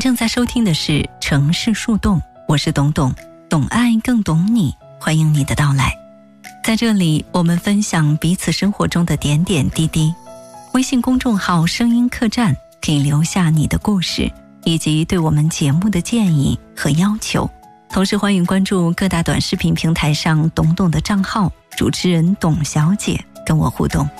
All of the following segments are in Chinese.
正在收听的是城市树洞，我是董董，懂爱更懂你，欢迎你的到来。在这里我们分享彼此生活中的点点滴滴。微信公众号声音客栈可以留下你的故事以及对我们节目的建议和要求，同时欢迎关注各大短视频平台上董董的账号，主持人董小姐跟我互动。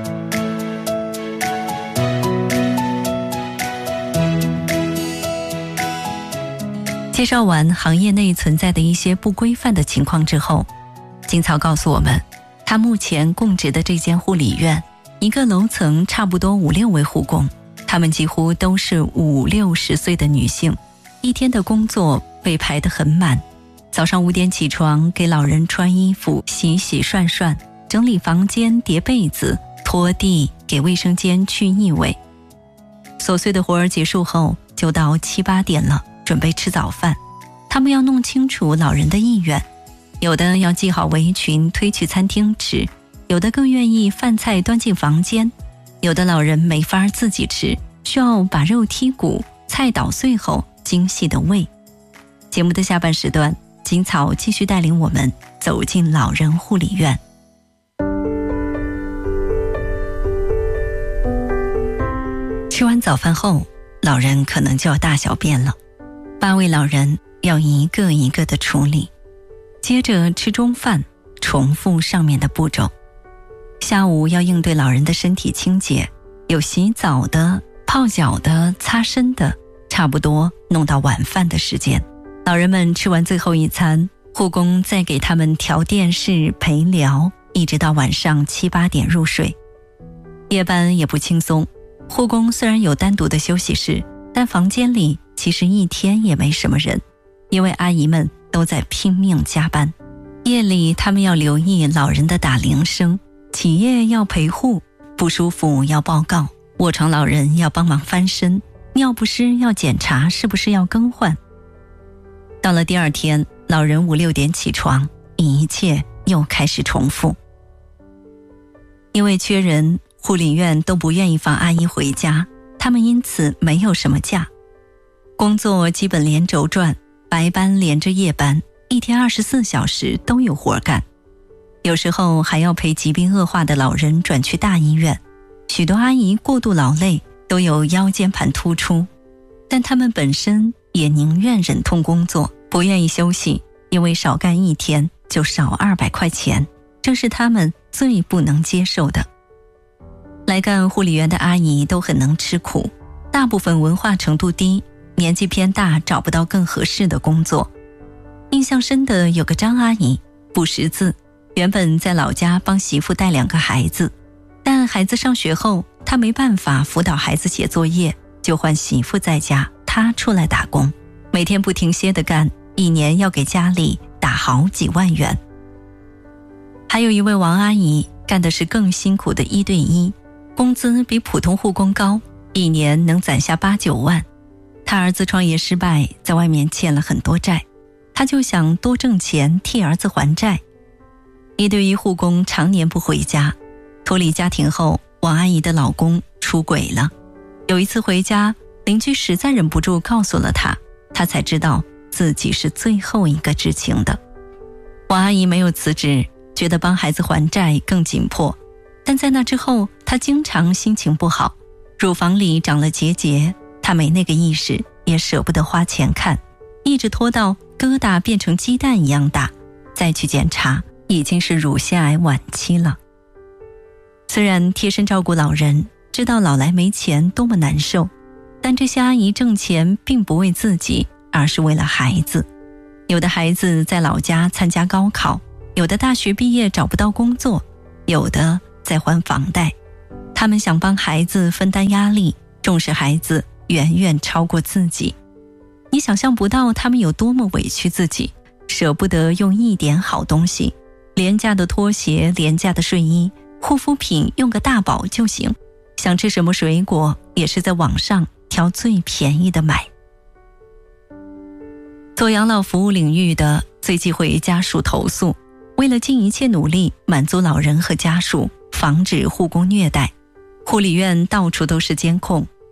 介绍完行业内存在的一些不规范的情况之后，金草告诉我们，他目前供职的这间护理院，一个楼层差不多5-6位护工，他们几乎都是50-60岁的女性，一天的工作被排得很满。早上5点起床，给老人穿衣服、洗洗涮涮，整理房间、叠被子、拖地，给卫生间去异味。琐碎的活儿结束后，就到7-8点了，准备吃早饭。他们要弄清楚老人的意愿，有的要系好围裙推去餐厅吃，有的更愿意饭菜端进房间，有的老人没法自己吃，需要把肉剔骨，菜捣碎后精细的喂。节目的下半时段，金草继续带领我们走进老人护理院。吃完早饭后，老人可能就要大小便了，8位老人要一个一个的处理，接着吃中饭，重复上面的步骤。下午要应对老人的身体清洁，有洗澡的、泡脚的、擦身的，差不多弄到晚饭的时间。老人们吃完最后一餐，护工再给他们调电视陪聊，一直到晚上7-8点入睡。夜班也不轻松，护工虽然有单独的休息室，但房间里其实一天也没什么人，因为阿姨们都在拼命加班。夜里他们要留意老人的打铃声，起夜要陪护，不舒服要报告，卧床老人要帮忙翻身，尿不湿要检查是不是要更换。到了第二天，老人5-6点起床，一切又开始重复。因为缺人，护理院都不愿意放阿姨回家，他们因此没有什么假。工作基本连轴转，白班连着夜班，一天24小时都有活干。有时候还要陪疾病恶化的老人转去大医院，许多阿姨过度劳累，都有腰间盘突出，但他们本身也宁愿忍痛工作，不愿意休息，因为少干一天就少200块钱，这是他们最不能接受的。来干护理员的阿姨都很能吃苦，大部分文化程度低，年纪偏大，找不到更合适的工作。印象深的有个张阿姨，不识字，原本在老家帮媳妇带2个孩子，但孩子上学后，她没办法辅导孩子写作业，就换媳妇在家，她出来打工，每天不停歇地干，一年要给家里打好几万元。还有一位王阿姨，干的是更辛苦的1对1，工资比普通护工高，一年能攒下8-9万。他儿子创业失败，在外面欠了很多债，他就想多挣钱替儿子还债。1对1护工常年不回家，脱离家庭后，王阿姨的老公出轨了。有一次回家，邻居实在忍不住告诉了他，他才知道自己是最后一个知情的。王阿姨没有辞职，觉得帮孩子还债更紧迫，但在那之后，她经常心情不好，乳房里长了结节，她没那个意识，也舍不得花钱看，一直拖到疙瘩变成鸡蛋一样大，再去检查，已经是乳腺癌晚期了。虽然贴身照顾老人，知道老来没钱多么难受，但这些阿姨挣钱并不为自己，而是为了孩子。有的孩子在老家参加高考，有的大学毕业找不到工作，有的在还房贷。他们想帮孩子分担压力，重视孩子远远超过自己。你想象不到他们有多么委屈自己，舍不得用一点好东西，廉价的拖鞋、廉价的睡衣、护肤品用个大宝就行，想吃什么水果也是在网上挑最便宜的买。做养老服务领域的最忌讳家属投诉，为了尽一切努力满足老人和家属，防止护工虐待，护理院到处都是监控，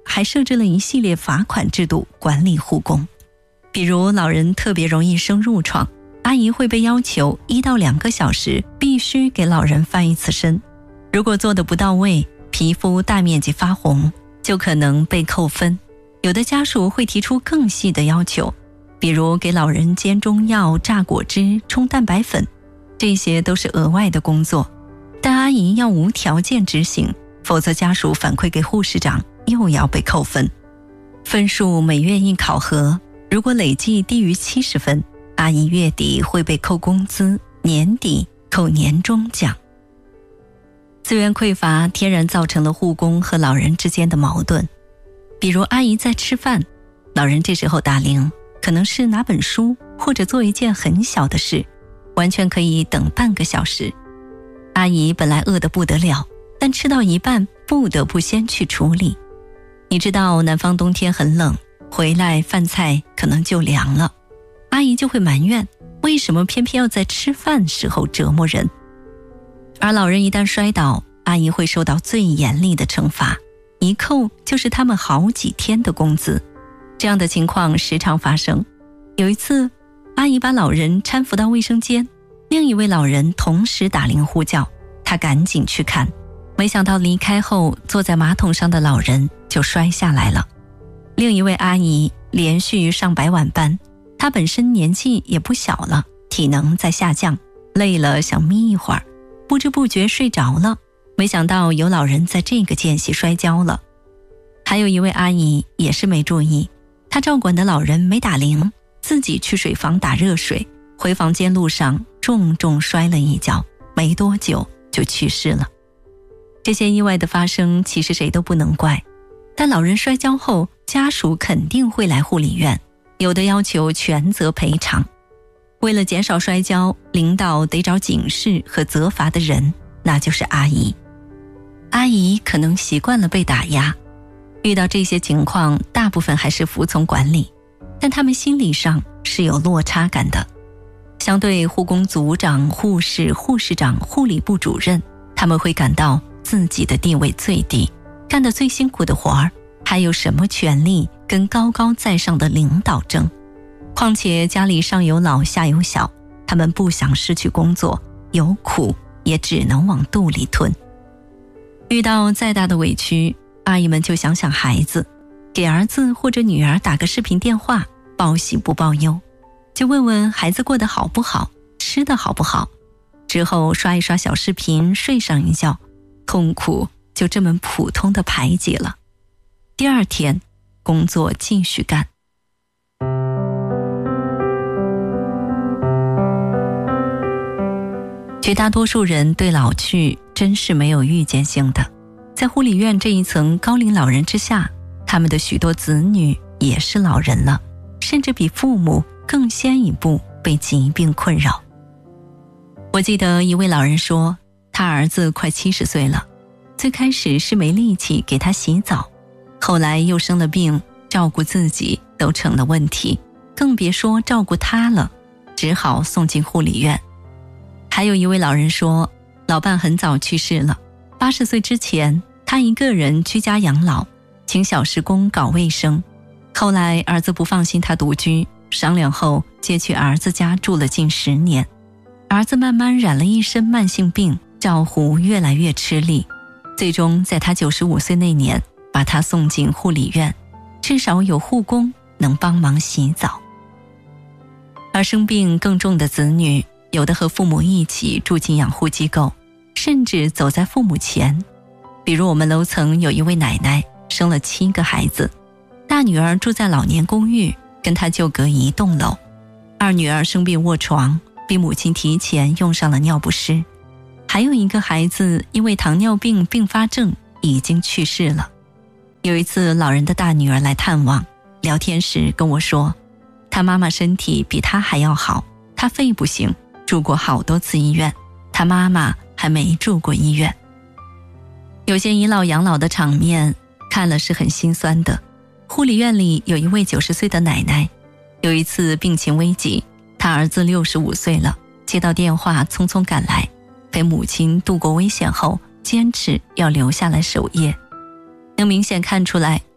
还设置了一系列罚款制度管理护工。比如老人特别容易生褥疮，阿姨会被要求1到2个小时必须给老人翻1次身，如果做得不到位，皮肤大面积发红，就可能被扣分。有的家属会提出更细的要求，比如给老人煎中药、榨果汁、冲蛋白粉，这些都是额外的工作，但阿姨要无条件执行，否则家属反馈给护士长又要被扣分。分数每月1考核，如果累计低于70分，阿姨月底会被扣工资，年底扣年终奖。资源匮乏天然造成了护工和老人之间的矛盾，比如阿姨在吃饭，老人这时候打铃，可能是拿本书或者做一件很小的事，完全可以等半个小时。阿姨本来饿得不得了，但吃到一半不得不先去处理。你知道南方冬天很冷，回来饭菜可能就凉了，阿姨就会埋怨为什么偏偏要在吃饭时候折磨人。而老人一旦摔倒，阿姨会受到最严厉的惩罚，一扣就是他们好几天的工资。这样的情况时常发生。有一次，阿姨把老人搀扶到卫生间，另一位老人同时打铃呼叫，她赶紧去看，没想到离开后坐在马桶上的老人就摔下来了。另一位阿姨连续上百晚班，她本身年纪也不小了，体能在下降，累了想眯一会儿，不知不觉睡着了，没想到有老人在这个间隙摔跤了。还有一位阿姨也是没注意，她照管的老人没打铃，自己去水房打热水，回房间路上重重摔了一跤，没多久就去世了。这些意外的发生其实谁都不能怪，但老人摔跤后，家属肯定会来护理院，有的要求全责赔偿。为了减少摔跤，领导得找警示和责罚的人，那就是阿姨。阿姨可能习惯了被打压，遇到这些情况大部分还是服从管理，但他们心理上是有落差感的。相对护工组长、护士、护士长、护理部主任，他们会感到自己的地位最低，干得最辛苦的活儿，还有什么权利跟高高在上的领导争？况且家里上有老下有小，他们不想失去工作，有苦也只能往肚里吞。遇到再大的委屈，阿姨们就想想孩子，给儿子或者女儿打个视频电话，报喜不报忧，就问问孩子过得好不好，吃得好不好，之后刷一刷小视频，睡上一觉，痛苦就这么普通的排解了。第二天工作继续干。绝大多数人对老去真是没有预见性的，在护理院这一层高龄老人之下，他们的许多子女也是老人了，甚至比父母更先一步被疾病困扰。我记得一位老人说，他儿子快70岁了，最开始是没力气给他洗澡，后来又生了病，照顾自己都成了问题，更别说照顾他了，只好送进护理院。还有一位老人说，老伴很早去世了，80岁之前他一个人居家养老，请小时工搞卫生，后来儿子不放心他独居，商量后接去儿子家住了近10年。儿子慢慢染了一身慢性病，照护越来越吃力，最终在他95岁那年把他送进护理院，至少有护工能帮忙洗澡。而生病更重的子女，有的和父母一起住进养护机构，甚至走在父母前。比如我们楼层有一位奶奶生了7个孩子，大女儿住在老年公寓，跟她就隔一栋楼，二女儿生病卧床，比母亲提前用上了尿不湿，还有一个孩子因为糖尿病并发症已经去世了。有一次老人的大女儿来探望，聊天时跟我说，她妈妈身体比她还要好，她肺不行，住过好多次医院，她妈妈还没住过医院。有些倚老养老的场面看了是很心酸的。护理院里有一位90岁的奶奶，有一次病情危急，她儿子65岁了，接到电话匆匆赶来，陪母亲度过危险后坚持要留下来守夜。能明显看出来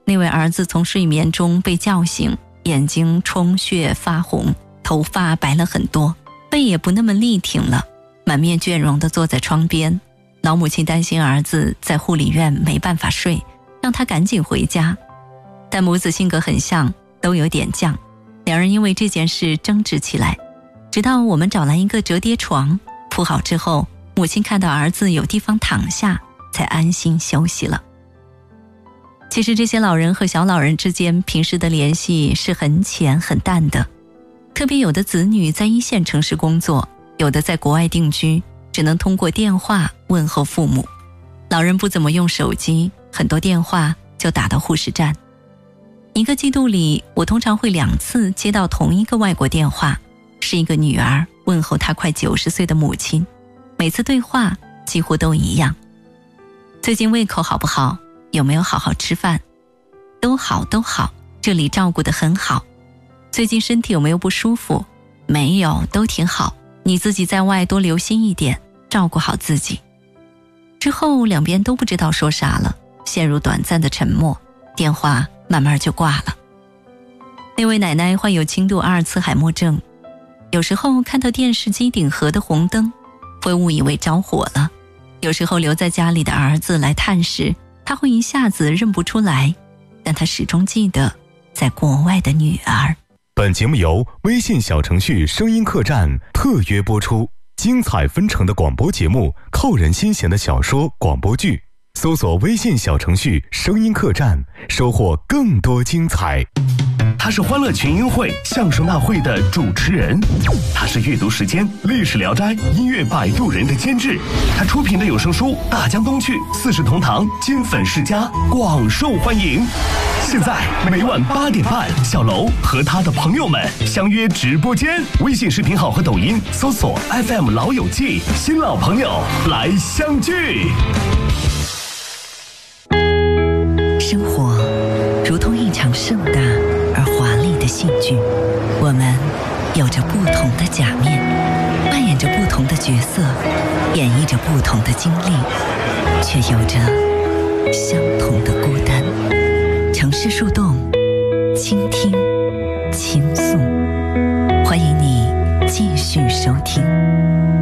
那位儿子从睡眠中被叫醒，眼睛充血发红，头发白了很多，背也不那么立挺了，满面倦容地坐在窗边。老母亲担心儿子在护理院没办法睡，让他赶紧回家。但母子性格很像，都有点犟，两人因为这件事争执起来，直到我们找来一个折叠床铺好之后，母亲看到儿子有地方躺下，才安心休息了。其实这些老人和小老人之间平时的联系是很浅很淡的，特别有的子女在一线城市工作，有的在国外定居，只能通过电话问候父母。老人不怎么用手机，很多电话就打到护士站。一个季度里，我通常会2次接到同一个外国电话，是一个女儿问候她快90岁的母亲，每次对话几乎都一样。最近胃口好不好？有没有好好吃饭？都好，这里照顾得很好。最近身体有没有不舒服？没有，都挺好。你自己在外多留心一点，照顾好自己。之后两边都不知道说啥了，陷入短暂的沉默，电话慢慢就挂了。那位奶奶患有轻度阿尔茨海默症，有时候看到电视机顶盒的红灯，会误以为着火了。有时候留在家里的儿子来探视，他会一下子认不出来，但他始终记得在国外的女儿。 本节目由微信小程序声音客栈特约播出，精彩纷呈的广播节目，扣人心弦的小说广播剧，搜索微信小程序声音客栈，收获更多精彩。 他是欢乐群英会相声大会的主持人，他是阅读时间历史聊斋音乐摆渡人的监制，他出品的有声书《大江东去》4世同堂金粉世家广受欢迎。现在每晚8点半，小楼和他的朋友们相约直播间，微信视频号和抖音搜索 FM 老友记，新老朋友来相聚。 生活如同一场盛大而华丽的戏剧，我们有着不同的假面，扮演着不同的角色，演绎着不同的经历，却有着相同的孤单。城市树洞，倾听，倾诉，欢迎你继续收听。